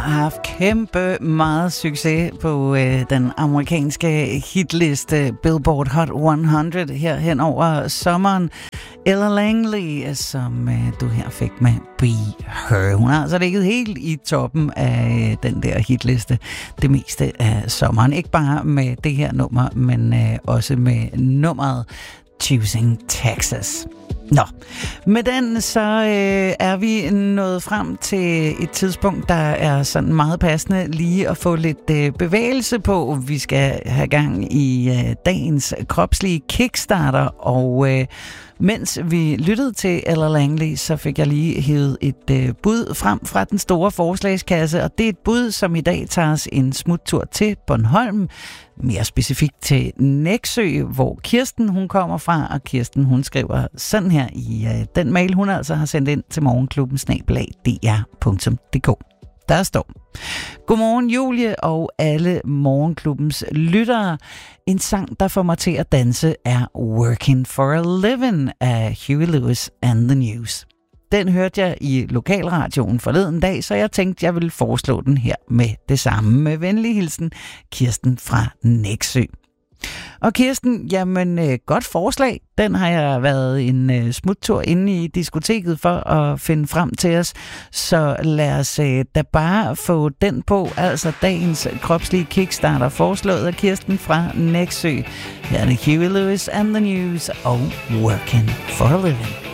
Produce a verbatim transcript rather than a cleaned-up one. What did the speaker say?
har haft kæmpe meget succes på øh, den amerikanske hitliste Billboard Hot hundrede her hen over sommeren. Ella Langley, som øh, du her fik med Be Her. Hun har altså ligget helt i toppen af øh, den der hitliste det meste af sommeren. Ikke bare med det her nummer, men øh, også med nummeret Choosing Texas. Nå, med den så øh, er vi nået frem til et tidspunkt, der er sådan meget passende lige at få lidt øh, bevægelse på. Vi skal have gang i øh, dagens kropslige kickstarter, og øh, mens vi lyttede til Ella Langley, så fik jeg lige hævet et øh, bud frem fra den store forslagskasse, og det er et bud, som i dag tager os en smuttur til Bornholm, mere specifikt til Nexø, hvor Kirsten hun kommer fra, og Kirsten hun skriver sådan her i øh, den mail, hun altså har sendt ind til morgenklubben snabel-a d r punktum d k. Der står: Godmorgen Julie og alle morgenklubbens lyttere. En sang, der får mig til at danse, er Working for a Living af Huey Lewis and the News. Den hørte jeg i lokalradioen forleden dag, så jeg tænkte, jeg ville foreslå den her med det samme. Med venlig hilsen, Kirsten fra Nexø. Og Kirsten, jamen øh, godt forslag. Den har jeg været en øh, smuttur inde i diskoteket for at finde frem til os. Så lad os øh, da bare få den på. Altså dagens kropslige kickstarter foreslået af Kirsten fra Nexø. Her er det Huey Lewis and the News og Working for a Living.